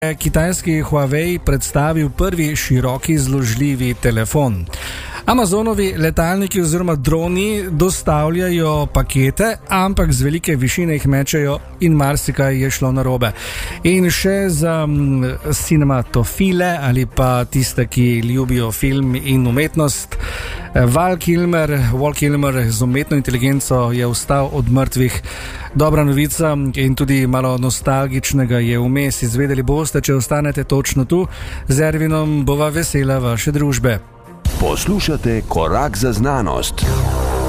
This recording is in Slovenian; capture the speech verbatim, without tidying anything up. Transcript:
kitajski Huawei predstavil prvi široki zložljivi telefon. Amazonovi letalniki oziroma droni dostavljajo pakete, ampak z velike višine jih mečejo in marsikaj je šlo narobe. In še za um, cinematofile ali pa tiste, ki ljubijo film in umetnost. Val Kilmer, Val Kilmer z umetno inteligenco je vstal od mrtvih. Dobra novica in tudi malo nostalgičnega je vmes. Izvedeli boste, če ostanete točno tu. Z Ervinom bova vesela vaše družbe. Poslušate Korak za znanost.